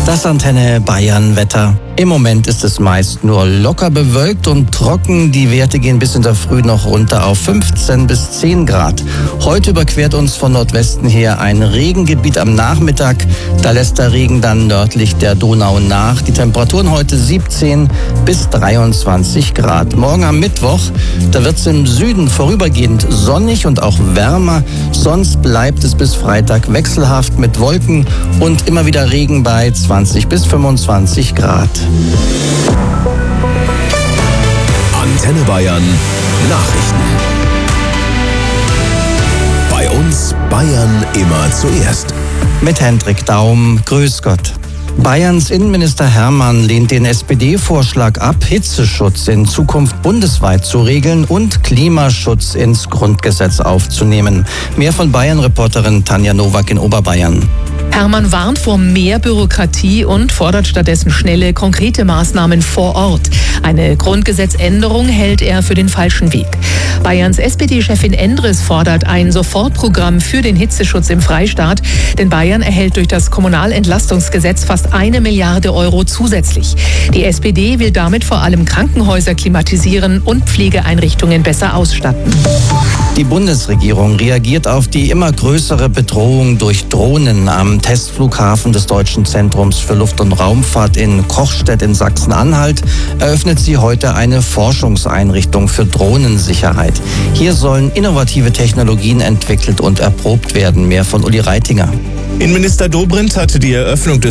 Das Antenne Bayern Wetter. Im Moment ist es meist nur locker bewölkt und trocken. Die Werte gehen bis in der Früh noch runter auf 15 bis 10 Grad. Heute überquert uns von Nordwesten her ein Regengebiet am Nachmittag. Da lässt der Regen dann nördlich der Donau nach. Die Temperaturen heute 17 bis 23 Grad. Morgen am Mittwoch, da wird es im Süden vorübergehend sonnig und auch wärmer. Sonst bleibt es bis Freitag wechselhaft mit Wolken und immer wieder Regen bei 20 bis 25 Grad. Antenne Bayern Nachrichten. Bei uns Bayern immer zuerst. Mit Hendrik Daum, grüß Gott. Bayerns Innenminister Hermann lehnt den SPD-Vorschlag ab, Hitzeschutz in Zukunft bundesweit zu regeln und Klimaschutz ins Grundgesetz aufzunehmen. Mehr von Bayern-Reporterin Tanja Nowak in Oberbayern. Hermann warnt vor mehr Bürokratie und fordert stattdessen schnelle, konkrete Maßnahmen vor Ort. Eine Grundgesetzänderung hält er für den falschen Weg. Bayerns SPD-Chefin Endres fordert ein Sofortprogramm für den Hitzeschutz im Freistaat, denn Bayern erhält durch das Kommunalentlastungsgesetz fast 1 Milliarde Euro zusätzlich. Die SPD will damit vor allem Krankenhäuser klimatisieren und Pflegeeinrichtungen besser ausstatten. Die Bundesregierung reagiert auf die immer größere Bedrohung durch Drohnen. Am Testflughafen des Deutschen Zentrums für Luft- und Raumfahrt in Kochstedt in Sachsen-Anhalt eröffnet sie heute eine Forschungseinrichtung für Drohnensicherheit. Hier sollen innovative Technologien entwickelt und erprobt werden. Mehr von Uli Reitinger. Innenminister Dobrindt hatte die Eröffnung des